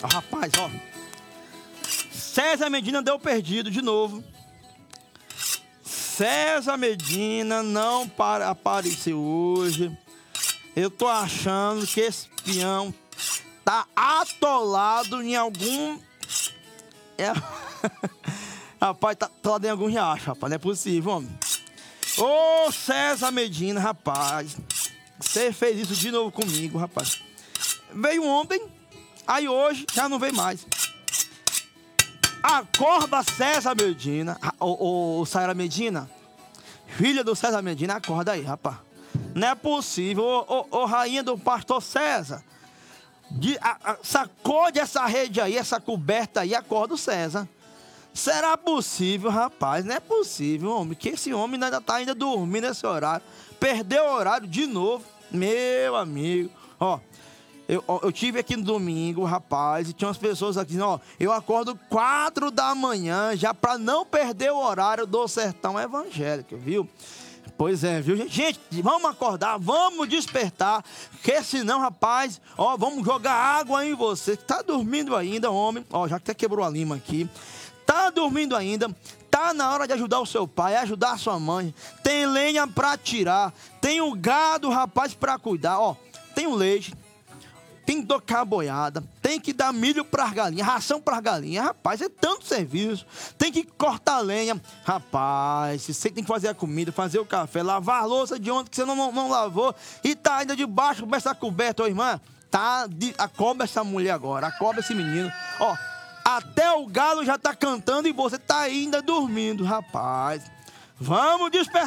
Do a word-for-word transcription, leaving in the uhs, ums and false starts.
Rapaz, ó. César Medina deu perdido de novo. César Medina não para apareceu hoje. Eu tô achando que esse peão tá atolado em algum... É... Rapaz, tá atolado em algum riacho, rapaz. Não é possível, homem. Ô, César Medina, rapaz. Você fez isso de novo comigo, rapaz. Veio ontem, aí hoje já não veio mais. Acorda, César Medina. Ô, ô, Saira Medina. Filha do César Medina, acorda aí, rapaz. Não é possível. Ô, ô, ô rainha do pastor César. De, a, a, sacode essa rede aí, essa coberta aí, acorda o César. Será possível, rapaz? Não é possível, homem. Que esse homem ainda tá ainda dormindo nesse horário. Perdeu o horário de novo. Meu amigo. Ó. Eu, eu tive aqui no domingo, rapaz, e tinha umas pessoas aqui, ó, eu acordo quatro da manhã já pra não perder o horário do sertão evangélico, viu? Pois é, viu, gente? Gente, vamos acordar, vamos despertar, porque senão, rapaz, ó, vamos jogar água em você, que tá dormindo ainda, homem, ó, já que até quebrou a lima aqui, tá dormindo ainda, tá na hora de ajudar o seu pai, ajudar a sua mãe, tem lenha pra tirar, tem o gado, rapaz, pra cuidar, ó, tem o leite, tem que tocar a boiada, tem que dar milho pras galinhas, ração pras galinhas. Rapaz, é tanto serviço. Tem que cortar lenha. Rapaz, você tem que fazer a comida, fazer o café, lavar a louça de ontem que você não, não, não lavou e tá ainda debaixo dessa coberta, ô irmã. Tá, de, acobra essa mulher agora, acobra esse menino. Ó, até o galo já tá cantando e você tá ainda dormindo, rapaz. Vamos despertar.